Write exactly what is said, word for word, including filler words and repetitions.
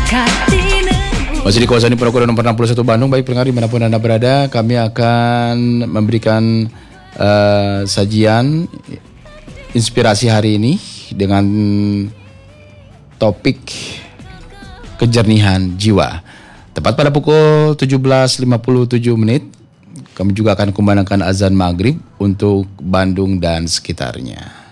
Masih di kawasan Pondok Kuda nomor enam puluh satu Bandung. Baik pendengar dimanapun Anda berada, kami akan memberikan uh, sajian inspirasi hari ini dengan topik kejernihan jiwa. Tepat pada pukul tujuh belas lima puluh tujuh menit, kami juga akan kumandangkan azan maghrib untuk Bandung dan sekitarnya.